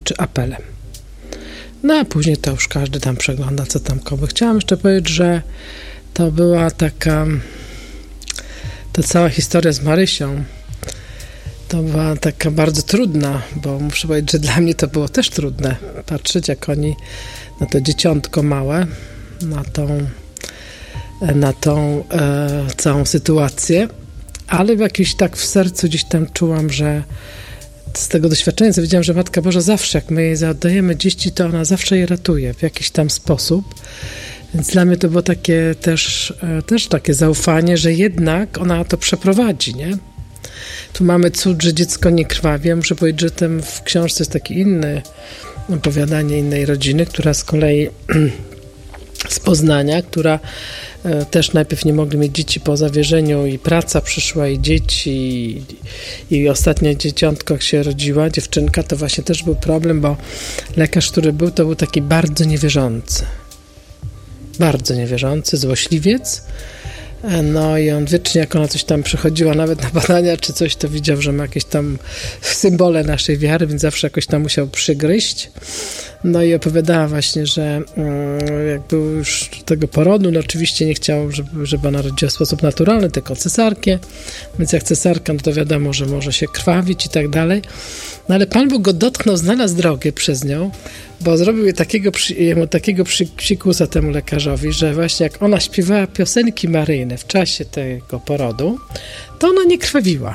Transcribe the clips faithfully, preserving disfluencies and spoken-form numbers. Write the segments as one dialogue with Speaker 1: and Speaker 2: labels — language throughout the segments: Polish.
Speaker 1: czy apelem. No a później to już każdy tam przegląda, co tam komu. Chciałam jeszcze powiedzieć, że to była taka, ta cała historia z Marysią, to była taka bardzo trudna, bo muszę powiedzieć, że dla mnie to było też trudne patrzeć, jak oni na to dzieciątko małe, na tą, na tą e, całą sytuację, ale jakiś tak w sercu gdzieś tam czułam, że z tego doświadczenia co wiedziałam, że Matka Boża zawsze, jak my jej oddajemy dzieci, to ona zawsze je ratuje w jakiś tam sposób. Więc dla mnie to było takie też, też takie zaufanie, że jednak ona to przeprowadzi, nie? Tu mamy cud, że dziecko nie krwawi. Ja muszę powiedzieć, że ten w książce jest taki inny opowiadanie innej rodziny, która z kolei z Poznania, która e, też najpierw nie mogli mieć dzieci po zawierzeniu i praca przyszła i dzieci i, i ostatnie dzieciątko jak się rodziła, dziewczynka, to właśnie też był problem, bo lekarz, który był, to był taki bardzo niewierzący. Bardzo niewierzący, złośliwiec. No i on wiecznie, jak ona coś tam przychodziła, nawet na badania czy coś, to widział, że ma jakieś tam symbole naszej wiary, więc zawsze jakoś tam musiał przygryźć. No i opowiadała właśnie, że jak był już tego porodu, no oczywiście nie chciał, żeby, żeby ona rodziła w sposób naturalny, tylko cesarkę, więc jak cesarka, no to wiadomo, że może się krwawić i tak dalej. No ale Pan Bóg go dotknął, znalazł drogę przez nią, bo zrobił jej takiego, jemu takiego psikusa temu lekarzowi, że właśnie jak ona śpiewała piosenki maryjne w czasie tego porodu, to ona nie krwawiła.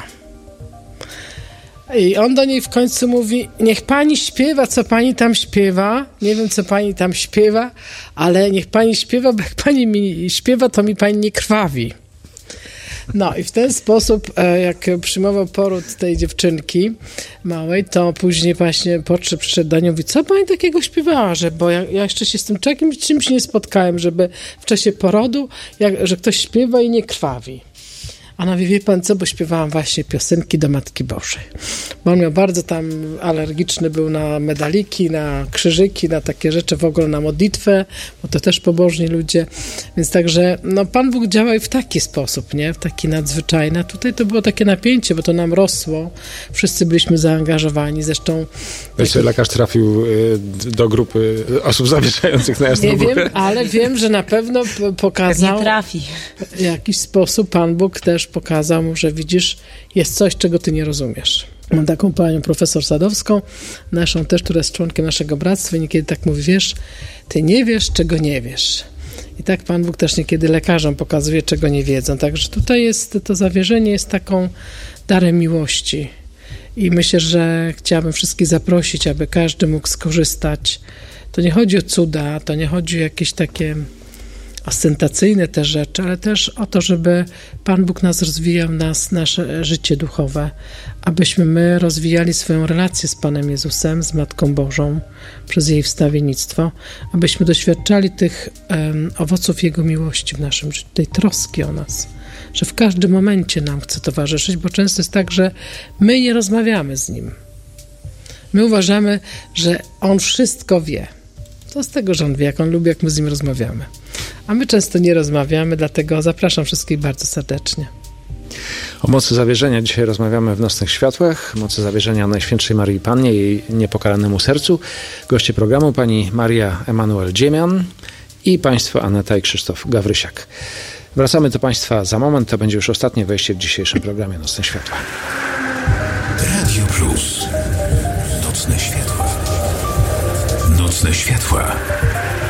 Speaker 1: I on do niej w końcu mówi, niech pani śpiewa, co pani tam śpiewa, nie wiem, co pani tam śpiewa, ale niech pani śpiewa, bo jak pani mi śpiewa, to mi pani nie krwawi. No i w ten sposób, jak przyjmował poród tej dziewczynki małej, to później właśnie podszedł, przyszedł do niej i mówi, co pani takiego śpiewała, że, bo ja, ja jeszcze się z tym czymś, czymś nie spotkałem, żeby w czasie porodu, jak, że ktoś śpiewa i nie krwawi. A ona mówi, wie pan co, bo śpiewałam właśnie piosenki do Matki Bożej. Bo on miał bardzo tam alergiczny był na medaliki, na krzyżyki, na takie rzeczy, w ogóle na modlitwę, bo to też pobożni ludzie. Więc także, no Pan Bóg działa i w taki sposób, nie? W taki nadzwyczajny. A tutaj to było takie napięcie, bo to nam rosło. Wszyscy byliśmy zaangażowani. Zresztą...
Speaker 2: Wiesz, taki... lekarz trafił do grupy osób zawieszających na Jasną
Speaker 1: Nie
Speaker 2: Górę.
Speaker 1: wiem, ale wiem, że na pewno pokazał...
Speaker 3: Nie trafi.
Speaker 1: W jakiś sposób Pan Bóg też pokazał mu, że widzisz, jest coś, czego ty nie rozumiesz. Mam taką panią profesor Sadowską, naszą też, która jest członkiem naszego bractwa i niekiedy tak mówi, wiesz, ty nie wiesz, czego nie wiesz. I tak Pan Bóg też niekiedy lekarzom pokazuje, czego nie wiedzą. Także tutaj jest, to zawierzenie jest taką darem miłości. I myślę, że chciałabym wszystkich zaprosić, aby każdy mógł skorzystać. To nie chodzi o cuda, to nie chodzi o jakieś takie ostentacyjne te rzeczy, ale też o to, żeby Pan Bóg nas rozwijał, nas, nasze życie duchowe, abyśmy my rozwijali swoją relację z Panem Jezusem, z Matką Bożą, przez jej wstawiennictwo, abyśmy doświadczali tych um, owoców Jego miłości w naszym życiu, tej troski o nas, że w każdym momencie nam chce towarzyszyć, bo często jest tak, że my nie rozmawiamy z Nim. My uważamy, że On wszystko wie. To z tego, że On wie, jak On lubi, jak my z Nim rozmawiamy. A my często nie rozmawiamy, dlatego zapraszam wszystkich bardzo serdecznie.
Speaker 2: O mocy zawierzenia dzisiaj rozmawiamy w Nocnych Światłach. Mocy zawierzenia Najświętszej Maryi Pannie, jej niepokalanemu sercu. Goście programu pani Maria Emanuel-Dziemian i państwo Aneta i Krzysztof Gawrysiak. Wracamy do państwa za moment. To będzie już ostatnie wejście w dzisiejszym programie Nocne Światła.
Speaker 4: Radio Plus. Nocne Światła. Nocne Światła.